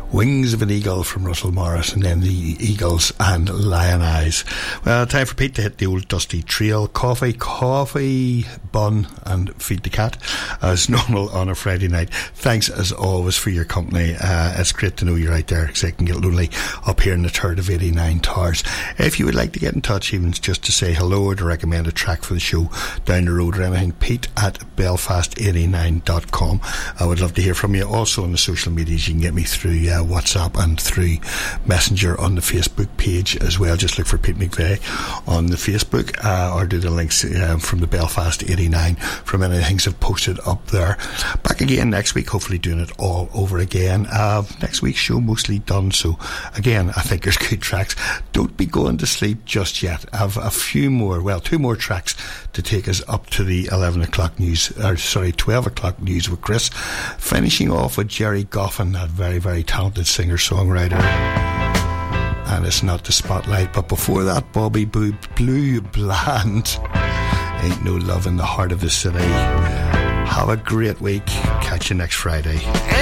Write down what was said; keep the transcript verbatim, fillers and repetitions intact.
Wings of an Eagle from Russell Morris, and then the Eagles and Lion Eyes. Well, time for Pete to hit the old dusty trail. Coffee, coffee, bun and feed the cat as normal on a Friday night. Thanks as always for your company. Uh, it's great to know you're out there, because it can get lonely up here in the turret of eighty-nine Towers. If you would like to get in touch, even just to say hello or to recommend a track for the show down the road or anything, Pete at belfast eighty-nine dot com. I would love to hear from you. Also on the social medias, you can get me through uh, WhatsApp and through Messenger on the Facebook page as well. Just look for Pete McVeigh on the Facebook, uh, or do the links uh, from the Belfast eighty-nine from any things I've posted up there. Back again next week, hopefully doing it all over again. Uh, next week's show mostly done, so again I think there's good tracks. Don't be going to sleep just yet. I have a few more, well two more tracks to take us up to the eleven o'clock news, or sorry twelve o'clock news with Chris, finishing off with Jerry Goffin, that very very talented singer-songwriter, and it's not the Spotlight. But before that, Bobby Blue, Blue Bland, Ain't No Love in the Heart of the City. Have a great week. Catch you next Friday.